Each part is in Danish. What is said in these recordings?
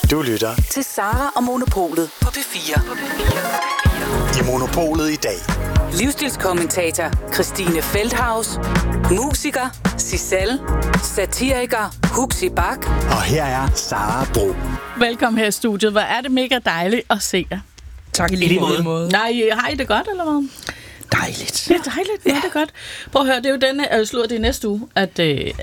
Du lytter til Sara og Monopolet på P4. I Monopolet i dag. Livsstilskommentator Christine Feldhaus, musiker Sissel, satiriker Huxi Bach. Og her er Sara Bro. Velkommen her i studiet. Hvor er det mega dejligt at se jer. Tak i lige måde. Nej, har I det godt, eller hvad? Dejligt. Ja, dejligt. Ja, det er godt. Prøv at høre, det er jo denne, det er næste uge, at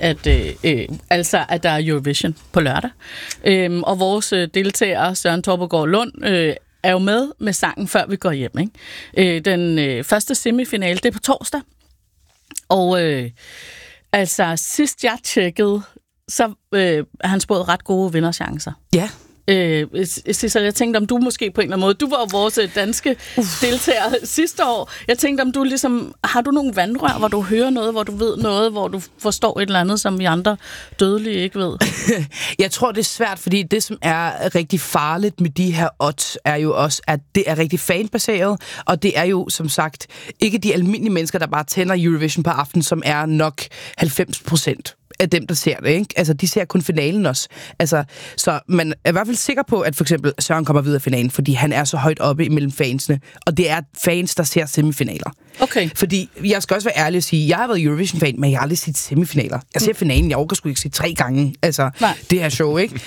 der er Eurovision på lørdag. Og vores deltager, Søren Torpegaard Lund, er jo med sangen Før vi går hjem. Ikke? Den første semifinale, det er på torsdag. Og sidst jeg tjekkede, så har han spået ret gode vinderchancer. Ja. Sissel, jeg tænkte, om du måske på en eller anden måde, du var jo vores danske deltager sidste år. Jeg tænkte, om du ligesom, har du nogle vandrør, hvor du hører noget, hvor du ved noget, hvor du forstår et eller andet, som vi andre dødelige ikke ved? Jeg tror, det er svært, fordi det, som er rigtig farligt med de her odds, er jo også, at det er rigtig fanbaseret, og det er jo, som sagt, ikke de almindelige mennesker, der bare tænder Eurovision på aften, som er nok 90% af dem, der ser det, ikke? Altså, de ser kun finalen også. Altså, så man er i hvert fald sikker på, at for eksempel Søren kommer videre i finalen, fordi han er så højt oppe imellem fansene, og det er fans, der ser semifinaler. Okay. Fordi, jeg skal også være ærlig og sige, jeg har været Eurovision-fan, men jeg har aldrig set semifinaler. Jeg ser finalen, jeg overgår sgu ikke se 3 gange, det her show, ikke?